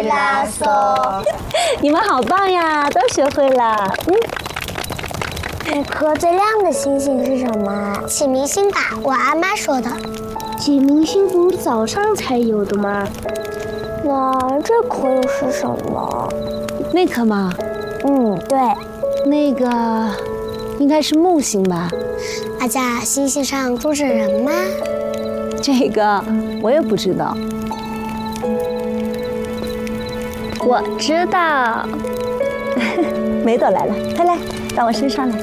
拉嗦。 你们好棒呀，都学会了。 那颗最亮的星星是什么？启明星吧，我阿妈说的。启明星不是早上才有的吗？那这颗又是什么？ 那颗吗？ 对， 那个应该是木星吧。 阿佳，星星上住着人吗？ 这个我也不知道。我知道。梅朵来了，快来到我身上来。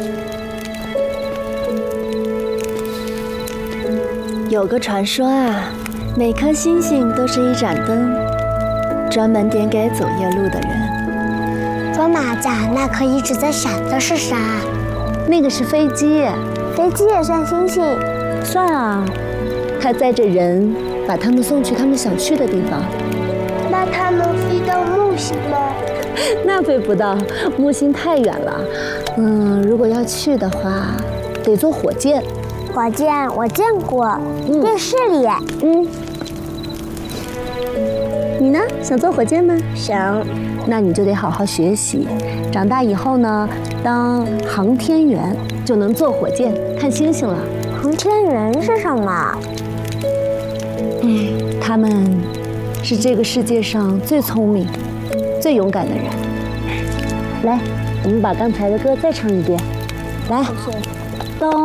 有个传说啊，每颗星星都是一盏灯，专门点给走夜路的人。 装马甲那颗一直在闪的是啥？ 那个是飞机。 飞机也算星星？ 算啊，它载着人，把他们送去他们想去的地方。 那它能飞到木星吗？ 那飞不到，木星太远了。如果要去的话，得坐火箭。 火箭我见过，电视里。 你呢？想坐火箭吗？ 想。 那你就得好好学习，长大以后呢，当航天员就能坐火箭看星星了。 航天员是什么？ 他们是这个世界上最聪明、最勇敢的人。来，我们把刚才的歌再唱一遍。来，咚。